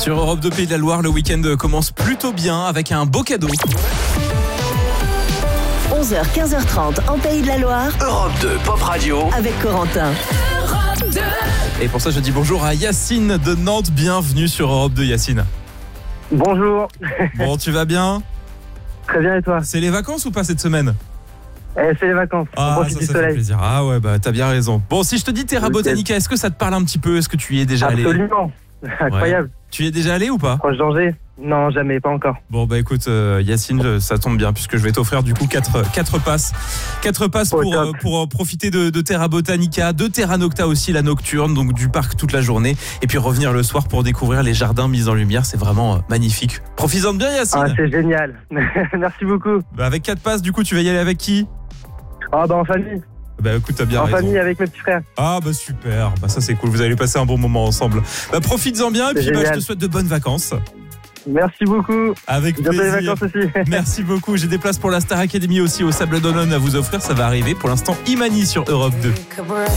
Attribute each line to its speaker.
Speaker 1: Sur Europe 2 Pays de la Loire, le week-end commence plutôt bien avec un beau cadeau.
Speaker 2: 11h, 15h30 en Pays de la Loire.
Speaker 3: Europe 2 Pop Radio
Speaker 2: Avec Corentin.
Speaker 1: Et pour ça, je dis bonjour à Yacine de Nantes. Bienvenue sur Europe 2, Yacine.
Speaker 4: Bonjour.
Speaker 1: Bon, tu vas bien?
Speaker 4: Très bien, et toi?
Speaker 1: C'est les vacances ou pas cette semaine?
Speaker 4: C'est les vacances. On
Speaker 1: Ah,
Speaker 4: profite du
Speaker 1: ça fait
Speaker 4: soleil.
Speaker 1: plaisir. Ah ouais, bah t'as bien raison. Bon, si je te dis Terra
Speaker 4: Ok.
Speaker 1: Botanica, est-ce que ça te parle un petit peu? Est-ce que tu y es déjà allé?
Speaker 4: Absolument. Incroyable.
Speaker 1: Tu y es déjà allé ou pas?
Speaker 4: Proche d'Angers? Non, jamais, pas encore.
Speaker 1: Bon bah écoute Yacine, ça tombe bien puisque je vais t'offrir du coup 4 passes. 4 passes
Speaker 4: Oh,
Speaker 1: pour profiter de Terra Botanica, de Terra Nocta aussi, la nocturne, donc du parc toute la journée, et puis revenir le soir pour découvrir les jardins mis en lumière. C'est vraiment magnifique. Profites-en bien, Yacine.
Speaker 4: Ah, c'est génial. Merci beaucoup.
Speaker 1: Bah, avec 4 passes, du coup tu vas y aller avec qui?
Speaker 4: Ah, en famille.
Speaker 1: Bah écoute, t'as bien
Speaker 4: En
Speaker 1: raison.
Speaker 4: famille avec mes petits frères.
Speaker 1: Ah bah super, bah ça c'est cool, vous allez passer un bon moment ensemble. Bah profites-en bien et
Speaker 4: C'est
Speaker 1: puis bah, je
Speaker 4: génial.
Speaker 1: te souhaite de bonnes vacances.
Speaker 4: Merci beaucoup.
Speaker 1: Avec
Speaker 4: Bientôt les
Speaker 1: plaisir.
Speaker 4: vacances aussi.
Speaker 1: Merci beaucoup, j'ai des places pour la Star Academy aussi au Sable d'Olonne à vous offrir, ça va arriver. Pour l'instant, Imani sur Europe 2.